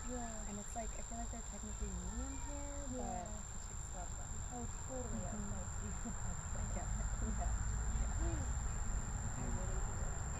Yeah. And it's like, I feel like they're technically medium here, but Yeah. I just love them. Oh, totally. Mhm. That's nice. You can have I them. get it. Yeah. I really do.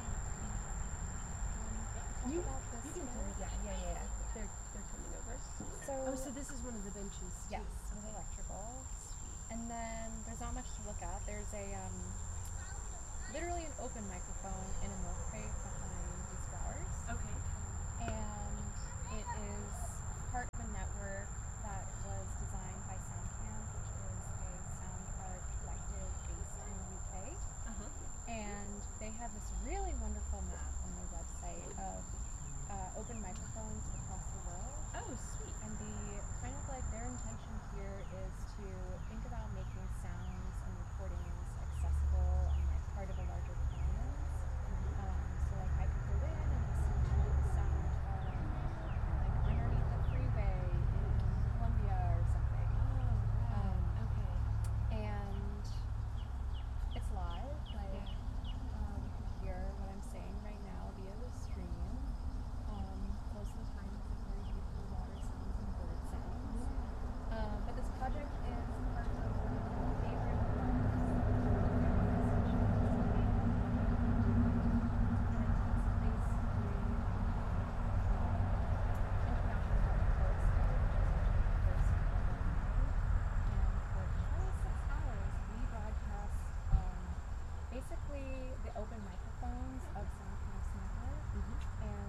Talk You about this you can here. turn. Yeah. They're coming over. So, So this is one of the benches too. yes, with Okay. electrical. Sweet. And then there's not much to look at. There's a literally an open microphone in a milk crate behind these flowers. Okay. And it is part of a network that was designed by Soundcamp, which is a sound art collective based in the UK. And they have this really wonderful map on their website of open microphones across the world. Oh, sweet. And the kind of like their intention here is to think about making sounds and recordings accessible and like part of a larger commons. So like I could go in and listen to the sound of like underneath the freeway in Colombia or something. Oh, wow. Okay. And it's live, like Yeah. you can hear what I'm saying right now via the stream. Most of the time it's like very beautiful water sounds and bird sounds. But this project is part of one of my favorite projects. Basically the open microphones of Soundcamp's network, and